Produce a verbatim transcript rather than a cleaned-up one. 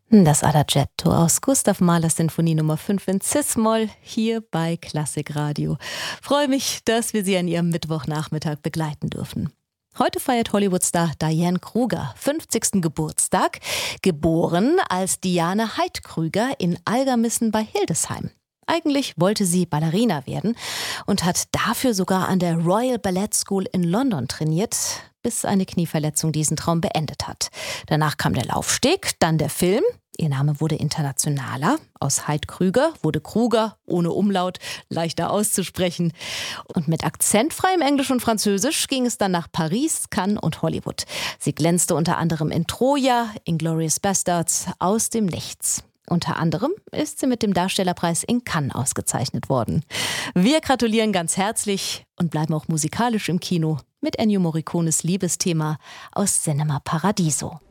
Das Adagietto aus Gustav Mahlers Sinfonie Nummer fünf in Cis-Moll hier bei Klassikradio. Freue mich, dass wir Sie an Ihrem Mittwochnachmittag begleiten dürfen. Heute feiert Hollywoodstar Diane Kruger fünfzigsten Geburtstag, geboren als Diane Heid-Krüger in Algermissen bei Hildesheim. Eigentlich wollte sie Ballerina werden und hat dafür sogar an der Royal Ballet School in London trainiert, bis eine Knieverletzung diesen Traum beendet hat. Danach kam der Laufsteg, dann der Film. Ihr Name wurde internationaler. Aus Heid-Krüger wurde Kruger, ohne Umlaut, leichter auszusprechen. Und mit akzentfreiem Englisch und Französisch ging es dann nach Paris, Cannes und Hollywood. Sie glänzte unter anderem in Troja, Inglourious Basterds, Aus dem Nichts. Unter anderem ist sie mit dem Darstellerpreis in Cannes ausgezeichnet worden. Wir gratulieren ganz herzlich und bleiben auch musikalisch im Kino mit Ennio Morricones Liebesthema aus Cinema Paradiso.